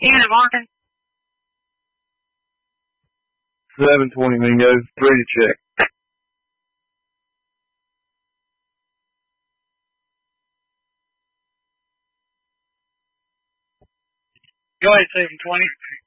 Even Martin? 720 Mingo, ready to check. Go ahead, 720.